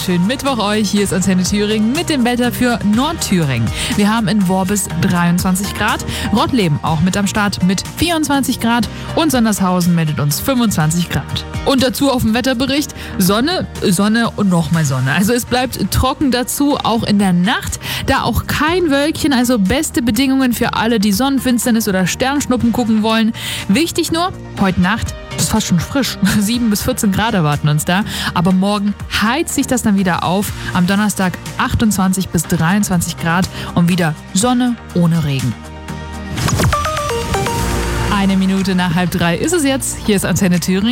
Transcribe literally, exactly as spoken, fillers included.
schönen Mittwoch euch. Hier ist Antenne Thüringen mit dem Wetter für Nordthüringen. Wir haben in Worbis dreiundzwanzig Grad, Rottleben auch mit am Start mit vierundzwanzig Grad und Sondershausen meldet uns fünfundzwanzig Grad. Und dazu auf dem Wetterbericht Sonne, Sonne und nochmal Sonne. Also es bleibt trocken dazu, auch in der Nacht. Da auch kein Wölkchen, also beste Bedingungen für alle, die Sonnenfinsternis oder Sternschnuppen gucken wollen. Wichtig nur, heute Nacht, das ist fast schon frisch, sieben bis vierzehn Grad erwarten uns da. Aber morgen heizt sich das dann wieder auf. Am Donnerstag achtundzwanzig bis dreiundzwanzig Grad und wieder Sonne ohne Regen. Eine Minute nach halb drei ist es jetzt. Hier ist Antenne Thüringen.